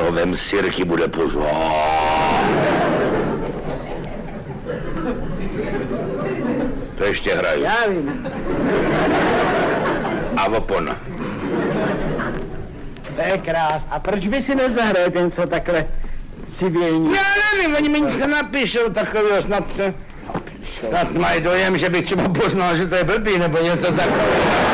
No, vem sirky, bude pořád. To ještě hraju. Já vím. A opona. To je krás. A proč by si nezahrajete něco takhle civilní? Já nevím, oni mi nic napíšou takového, snad mají dojem, že bych třeba poznal, že to je blbý, nebo něco takového.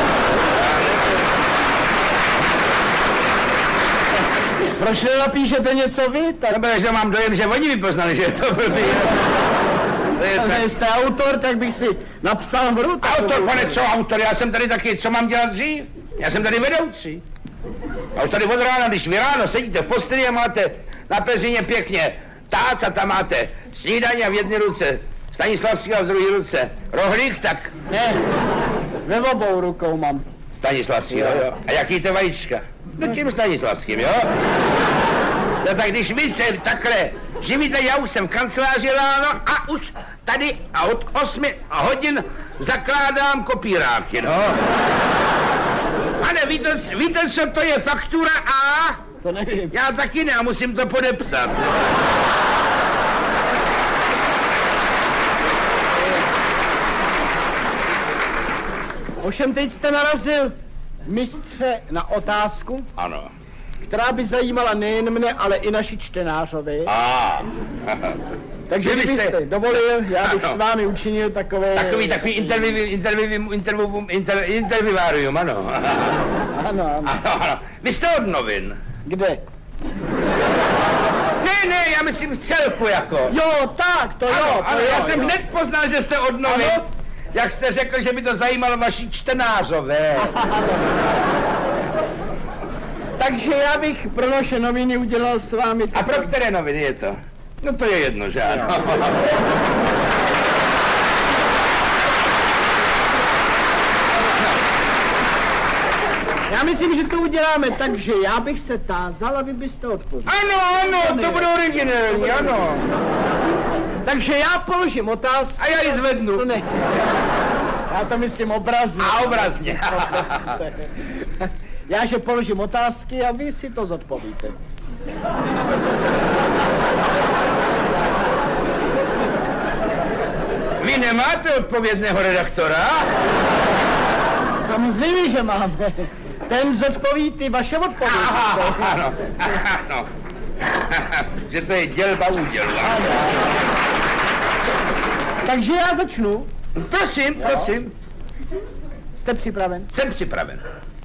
Proč nenapíšete něco vy? Tak... Nebo že mám dojem, že oni vypoznali, že je to blbý. Ale jste autor, tak bych si napsal hru. Autor, pane, co autor? Já jsem tady taky, co mám dělat dřív? Já jsem tady vedoucí. A už tady od rána, když vy ráno sedíte v posteli a máte na peřině pěkně tác a tam máte snídaně v jedné ruce, Stanislavský a v druhé ruce rohlík, tak... Ne, ve obou rukou mám. Stanislavský, jo. A jaký to vajíčka? No tím Stanislavským, jo? No tak když vy se takhle živíte, já už jsem v kanceláři ráno a už tady a od 8 hodin zakládám kopíráky, no. Pane, víte, co to je faktura A? To nevím. Já taky ne, a musím to podepsat. Ovšem teď jste narazil, mistře, na otázku, Ano. která by zajímala nejen mne, ale i naši čtenářovi. Takže kdybyste dovolil, já bych s vámi učinil takové... Takový intervivárium, ano. Ano. Vy jste od novin. Kde? Ne, já myslím celku jako. Jo, tak, to jo. Já jsem hned poznal, že jste od novin. Ano? Jak jste řekl, že by to zajímalo vaši čtenářové. Takže já bych pro naše noviny udělal s vámi... A pro které noviny je to? No to je jedno, že ano. Já myslím, že to uděláme tak, že já bych se tázal a vy byste odpověděl. Ano, to bude originální, ano. Takže já položím otázku. A já ji zvednu. To ne. Já to myslím obrazně. A obrazně. Já že položím otázky a vy si to zodpovíte. Vy nemáte odpovědného redaktora? Samozřejmě, že máme. Ten zodpoví ty vaše odpovědi. Ano. Že to je dělba údělu. Takže já začnu. Prosím. Jste připraven? Jsem připraven.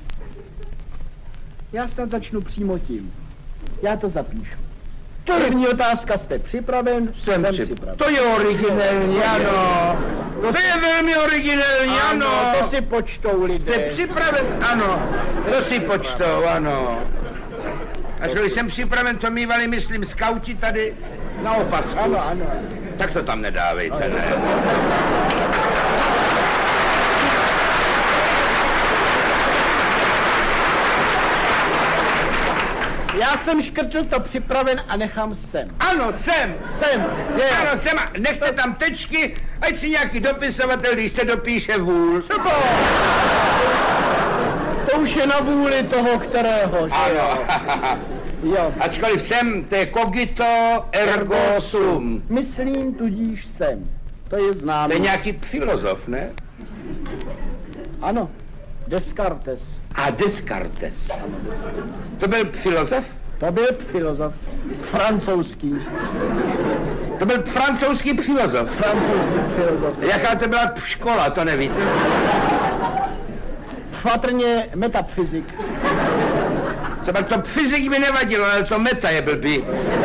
Já snad začnu přímo tím. Já to zapíšu. První otázka, jste připraven? Jsem připraven. To je originální, ano. To je velmi originální, ano. To si počtou lidé. Jste připraven? Ano. To si počtou, ano. A když jsem připraven, to mývali, myslím, skauti tady na opasku. Ano. Tak to tam nedávejte, ne? Já jsem škrtl to připraven a nechám sem. Ano, sem. Ano, sem. Nechte tam tečky, ať si nějaký dopisovatel, když se dopíše vůl. To už je na vůli toho, kterého, že ano. Jo. Ačkoliv sem, to je cogito ergo sum. Myslím, tudíž sem. To je známé. To je nějaký filozof, ne? Ano. Descartes. A Descartes. To byl filozof? To byl filozof. Francouzský. To byl francouzský filozof. Jaká to byla škola, to nevíte? Patrně metafyzik. Třeba to fyzik mi nevadilo, ale to meta je blbý.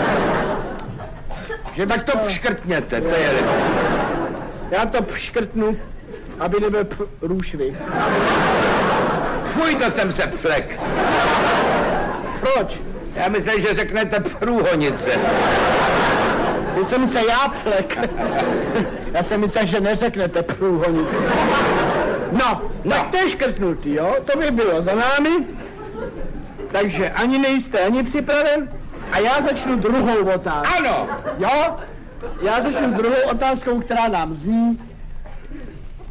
Že tak to škrtněte, to je lepší. Já to škrtnu, aby nebyl průšvih. Fuj, to jsem se flek. Proč? Já myslím, že řeknete průhonice. Teď jsem se já flek. Já jsem myslel, že neřeknete průhonice. No, tak to je škrtnutý, jo? To by bylo za námi. Takže ani nejste ani připraven a já začnu druhou otázkou. Ano. Jo? Já začnu druhou otázkou, která nám zní.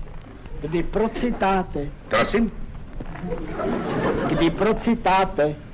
Kdy procitáte? Prosím? Kdy procitáte